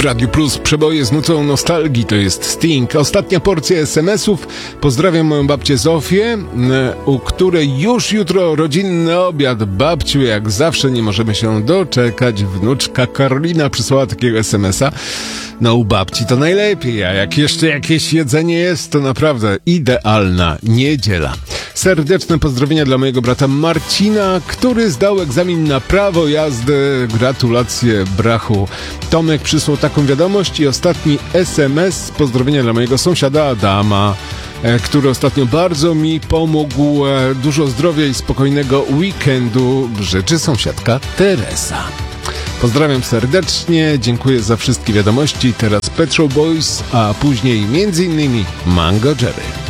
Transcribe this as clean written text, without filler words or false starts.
Radiu Plus przeboje z nucą nostalgii, to jest Sting. Ostatnia porcja SMS-ów. Pozdrawiam moją babcię Zofię, u której już jutro rodzinny obiad. Babciu, jak zawsze nie możemy się doczekać. Wnuczka Karolina przysłała takiego SMS-a. No u babci to najlepiej, a jak jeszcze jakieś jedzenie jest, to naprawdę idealna niedziela. Serdeczne pozdrowienia dla mojego brata Marcina, który zdał egzamin na prawo jazdy. Gratulacje, brachu. Tomek przysłał taką wiadomość i ostatni SMS. Pozdrowienia dla mojego sąsiada Adama, który ostatnio bardzo mi pomógł. Dużo zdrowia i spokojnego weekendu życzy sąsiadka Teresa. Pozdrawiam serdecznie, dziękuję za wszystkie wiadomości. Teraz Pet Shop Boys, a później m.in. Mango Jerry.